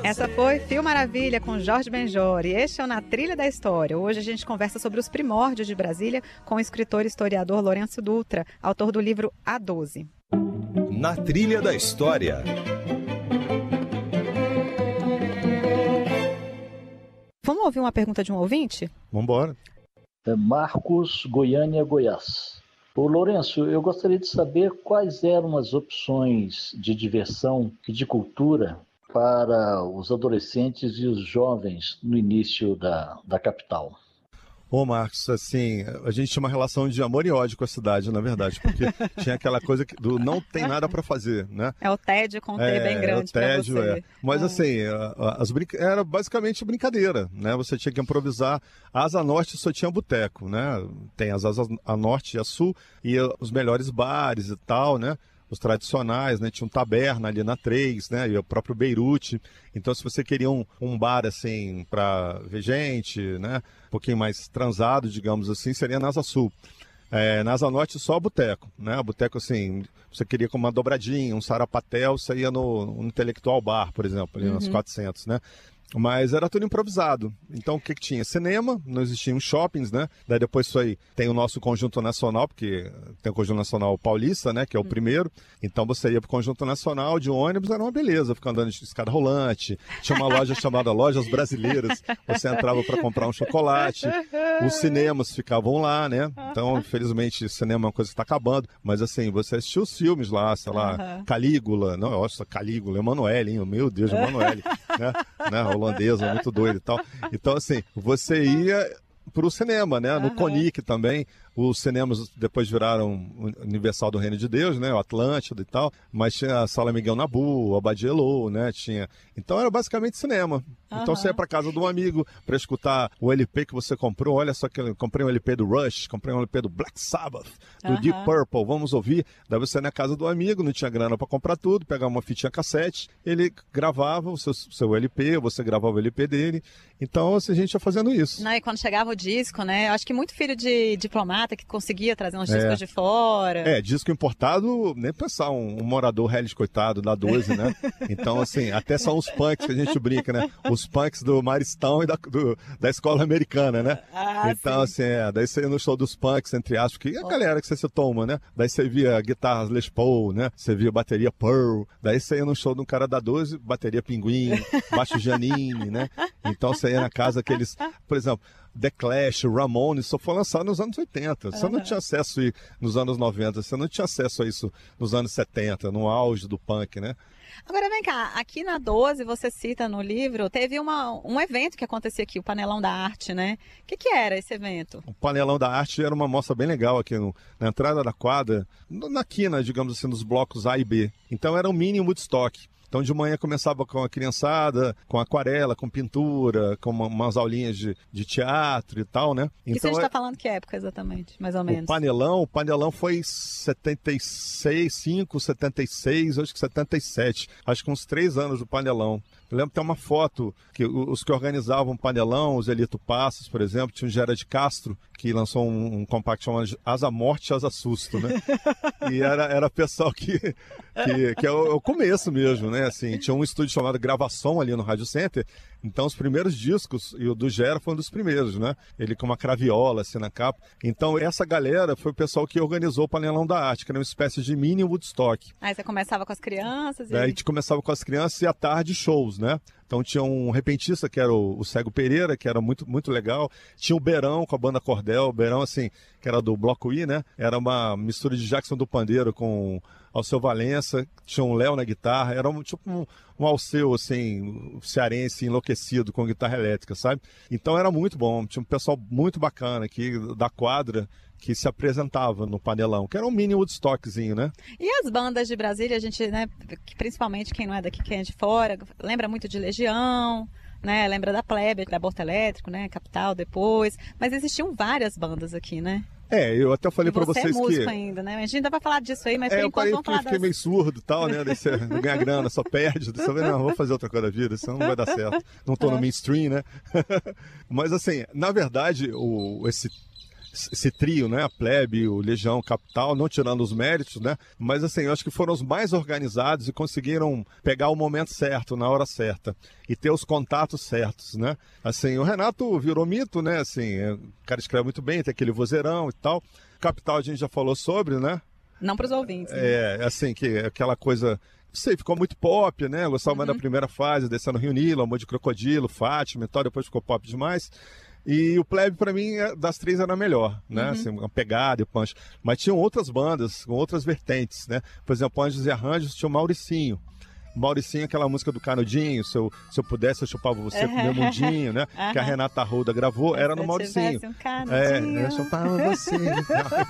Essa foi Fio Maravilha com Jorge Benjor. E este é o Na Trilha da História. Hoje a gente conversa sobre os primórdios de Brasília com o escritor e historiador Lourenço Dutra, autor do livro A12. Na Trilha da História. Vamos ouvir uma pergunta de um ouvinte? Vamos embora. Marcos, Goiânia, Goiás. Ô Lourenço, eu gostaria de saber quais eram as opções de diversão e de cultura para os adolescentes e os jovens no início da capital. Ô Marcos, assim, a gente tinha uma relação de amor e ódio com a cidade, na verdade, porque tinha aquela coisa do não tem nada para fazer, né? É o tédio com T bem grande para você. Mas assim, era basicamente brincadeira, né? Você tinha que improvisar. A Asa Norte só tinha boteco, né? Tem as Asas a Norte e a Sul, e os melhores bares e tal, né? Os tradicionais, né? Tinha um Taberna ali na 3, né? E o próprio Beirute. Então, se você queria um bar, assim, para ver gente, né? Um pouquinho mais transado, digamos assim, seria na Asa Sul. Na Asa Norte, só boteco, né? Boteco, assim, você queria com uma dobradinha, um sarapatel, você ia no Intelectual Bar, por exemplo, ali nas 400, né? Mas era tudo improvisado. Então, o que tinha? Cinema, não existiam shoppings, né? Daí depois isso aí tem o nosso Conjunto Nacional, porque tem o Conjunto Nacional Paulista, né? Que é o primeiro. Então, você ia pro Conjunto Nacional de ônibus, era uma beleza, ficar andando de escada rolante. Tinha uma loja chamada Lojas Brasileiras. Você entrava para comprar um chocolate. Os cinemas ficavam lá, né? Então, infelizmente, cinema é uma coisa que está acabando. Mas, assim, você assistia os filmes lá, sei lá, Calígula. Não, nossa, Calígula, Emanuele, hein? Meu Deus, Emanuele, né? Holandesa, muito doido e tal. Então, assim, você ia pro cinema, né? No Conic também. Os cinemas depois viraram Universal do Reino de Deus, né? O Atlântida e tal. Mas tinha a Sala Miguel Nabu, o Abadia Elô, né? Tinha... Então era basicamente cinema. Então você ia pra casa de um amigo para escutar o LP que você comprou. Olha só que eu comprei um LP do Rush, comprei um LP do Black Sabbath, do Deep Purple. Vamos ouvir. Daí você ia na casa do amigo, não tinha grana para comprar tudo, pegava uma fitinha cassete, ele gravava o seu LP, você gravava o LP dele. Então assim, a gente ia fazendo isso. Não, e quando chegava o disco, né? Eu acho que muito filho de diplomata que conseguia trazer uns discos de fora. Disco importado, nem pensar, um morador Hellis, coitado, da 12, né? Então, assim, até são os punks que a gente brinca, né? Os punks do Maristão e da escola americana, né? Então, sim. Assim, daí você ia no show dos punks, entre aspas, que é a galera que você toma, né? Daí você via guitarras Les Paul, né? Você via bateria Pearl, daí você ia no show de um cara da 12, bateria Pinguim, baixo Janine, né? Então você ia na casa aqueles, por exemplo, The Clash, Ramones, só foi lançado nos anos 80. Você não tinha acesso a isso nos anos 90, você não tinha acesso a isso nos anos 70, no auge do punk, né? Agora vem cá, aqui na 12, você cita no livro, teve um evento que acontecia aqui, o Panelão da Arte, né? O que era esse evento? O Panelão da Arte era uma mostra bem legal aqui na entrada da quadra, na quina, digamos assim, dos blocos A e B. Então era um mini Woodstock. Então de manhã começava com a criançada, com aquarela, com pintura, com umas aulinhas de teatro e tal, né? Então, isso a gente está falando que época exatamente, mais ou menos? O Panelão foi 76, 76, acho que 77. Acho que uns 3 anos do Panelão. Eu lembro que tem uma foto que os que organizavam o Panelão, os Elito Passos, por exemplo, tinha o Gerard Castro, que lançou um compacto chamado Asa Morte, Asa Susto, né? E era pessoal que é o começo mesmo, né? Assim, tinha um estúdio chamado Gravação ali no Rádio Center, então os primeiros discos, e o do Gera foi um dos primeiros, né? Ele com uma craviola assim na capa. Então essa galera foi o pessoal que organizou o Panelão da Arte, que era uma espécie de mini Woodstock. Aí você começava com as crianças? Aí a gente começava com as crianças e à tarde shows, né? Então tinha um repentista que era o Cego Pereira, que era muito, muito legal. Tinha o Beirão com a banda Cordel, o Beirão assim, que era do Bloco I, né? Era uma mistura de Jackson do Pandeiro com Alceu Valença, tinha um Léo na guitarra, era tipo um Alceu, assim, cearense enlouquecido com guitarra elétrica, sabe? Então era muito bom, tinha um pessoal muito bacana aqui da quadra, que se apresentava no Panelão, que era um mini Woodstockzinho, né? E as bandas de Brasília, a gente, né, principalmente quem não é daqui, quem é de fora, lembra muito de Legião, né, lembra da Plebe, da Aborto Elétrico, né, Capital depois, mas existiam várias bandas aqui, né? Eu até falei para vocês que... Você é músico ainda, né? A gente ainda vai falar disso aí, mas por enquanto vamos falar eu fiquei meio surdo e tal, né? Daí você não ganha grana, só perde. Daí você vai, não, vou fazer outra coisa da vida, isso não vai dar certo. Não tô no mainstream, né? Mas assim, na verdade, esse trio, né? A Plebe, o Legião, Capital, não tirando os méritos, né? Mas assim, eu acho que foram os mais organizados e conseguiram pegar o momento certo, na hora certa, e ter os contatos certos, né? Assim, o Renato virou mito, né? Assim, o cara escreve muito bem, tem aquele vozeirão e tal. Capital a gente já falou sobre, né? Não para os ouvintes. Né? É, assim, que aquela coisa... Não sei, ficou muito pop, né? Eu gostava mais da primeira fase, Descendo o Rio Nilo, Amor de Crocodilo, Fátima e tal, depois ficou pop demais. E o Plebe, pra mim, das três era a melhor, né? Assim, uma pegada e o punch. Mas tinham outras bandas, com outras vertentes, né? Por exemplo, Anjos e Arranjos tinha o Mauricinho. Mauricinho, aquela música do Canudinho, se eu pudesse eu chupava você com meu mundinho, né? Que a Renata Arruda gravou, era no Mauricinho. Um canudinho. Eu chupava você.